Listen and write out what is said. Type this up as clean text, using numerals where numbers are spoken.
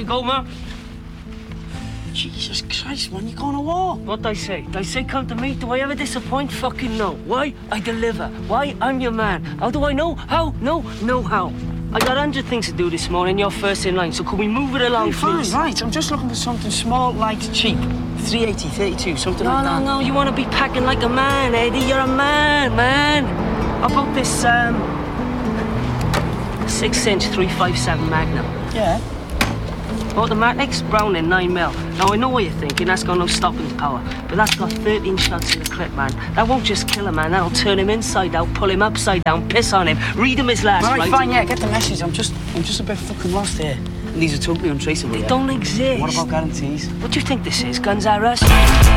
go, man. Jesus Christ, man, you're going to war. What'd I say? Did I say come to me? Do I ever disappoint? Fucking no. Why? I deliver. Why? I'm your man. How do I know? How? No how. I got 100 things to do this morning. You're first in line, so can we move it along, please? Fine, right. I'm just looking for something small, light, cheap. 380, 32, something like that. No. You want to be packing like a man, Eddie. You're a man. How about this, 6-inch 357 Magnum? Yeah. Automatics, Browning 9mm. Now, I know what you're thinking, that's got no stopping power, but that's got 13 shots in the clip, man. That won't just kill a man, that'll turn him inside out, pull him upside down, piss on him, read him his last All right, right? fine, yeah, get the message. I'm just a bit fucking lost here. And these are totally untraceable, They yeah? don't exist. What about guarantees? What do you think this is, Guns R Us?